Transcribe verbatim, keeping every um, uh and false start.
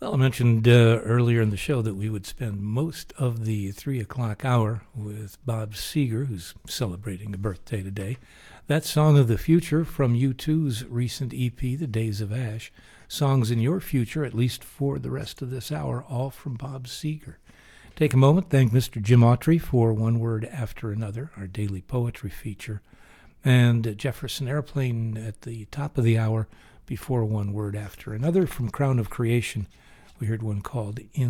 Well, I mentioned uh, earlier in the show that we would spend most of the three o'clock hour with Bob Seger, who's celebrating a birthday today. That Song of the Future from U two's recent E P, The Days of Ash. Songs in your future, at least for the rest of this hour, all from Bob Seger. Take a moment, thank Mister Jim Autry for One Word After Another, our daily poetry feature, and Jefferson Airplane at the top of the hour before One Word After Another from Crown of Creation. We heard one called In